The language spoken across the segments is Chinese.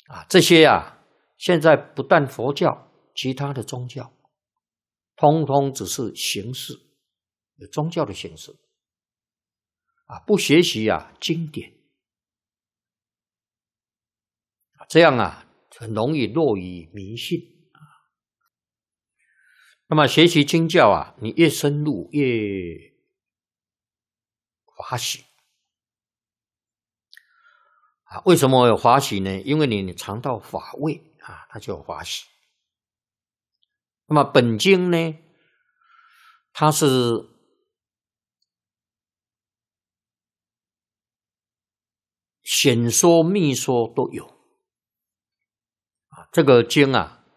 这些现在不但佛教，其他的宗教，通通只是形式，有宗教的形式不学习经典这样很容易落于迷信那么学习经教你越深入越法喜为什么有法喜呢？因为你尝到法味它就有法喜。那么本经呢，它是显说密说都有这个经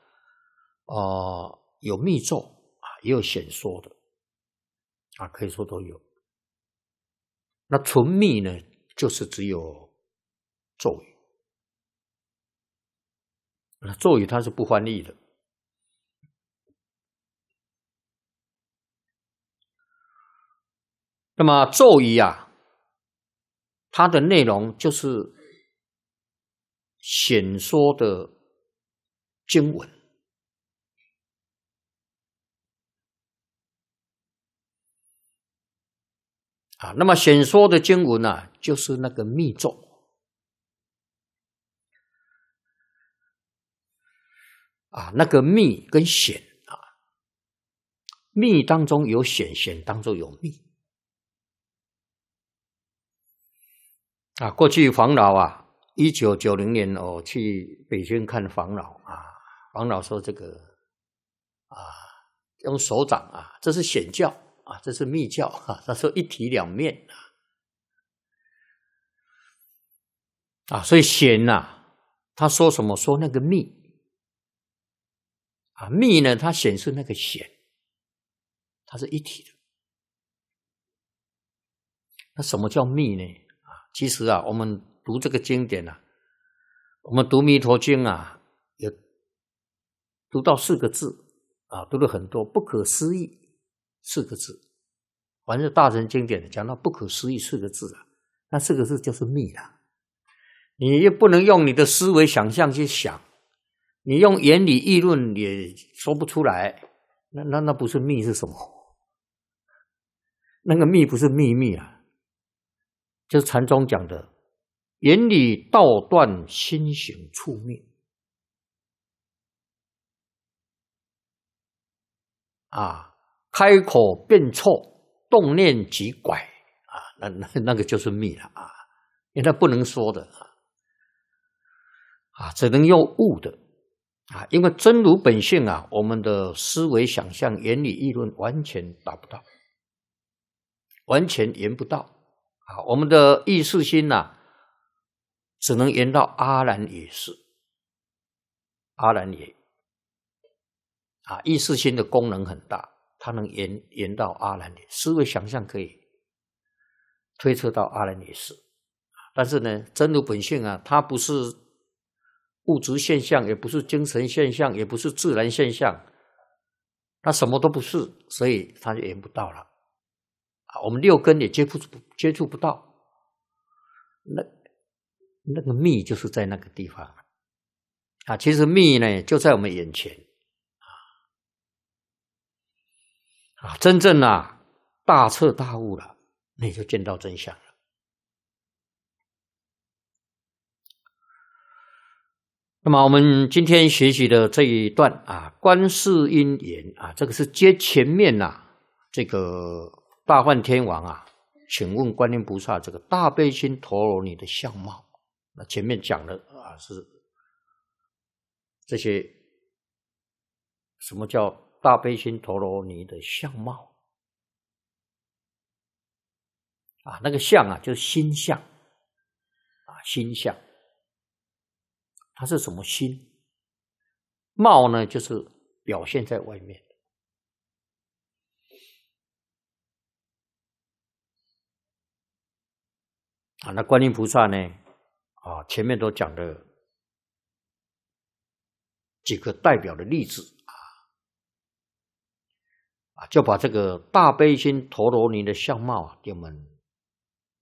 有密咒也有显说的可以说都有。那纯密呢，就是只有咒语。那咒语它是不翻译的。那么咒语它的内容就是显说的经文那么显说的经文就是那个密咒那个密跟显密当中有显，显当中有密过去房老1990年我去北京看房老房老说这个用手掌这是显教这是密教他说一体两面所以显他说什么？说那个密密呢，它显示那个显，它是一体的。那什么叫密呢？其实我们读这个经典我们读弥陀经有读到4个字读了很多，不可思议4个字。凡是大乘经典讲到不可思议4个字那4个字就是密了。你又不能用你的思维想象去想，你用言理议论也说不出来，那不是密是什么？那个密不是秘密就是禅宗讲的言理道断，心行处灭开口便臭，动念即拐那个就是密了因为它不能说的只能用悟的因为真如本性我们的思维想象言理议论完全达不到，完全言不到我们的意识心只能言到阿兰也是阿兰也意识心的功能很大，它能言到阿兰也，思维想象可以推测到阿兰也是。但是呢，真如本性它不是物质现象，也不是精神现象，也不是自然现象，它什么都不是，所以它就言不到了我们6根也接触不到，那个密就是在那个地方其实密呢就在我们眼前真正大彻大悟了，那就见到真相了。那么我们今天学习的这一段观世音言这个是接前面这个大梵天王请问观音菩萨这个大悲心陀罗尼的相貌。那前面讲的是这些什么叫大悲心陀罗尼的相貌那个相就是心相心相，它是什么心？貌呢就是表现在外面那观音菩萨呢前面都讲了几个代表的例子就把这个大悲心陀罗尼的相貌给我们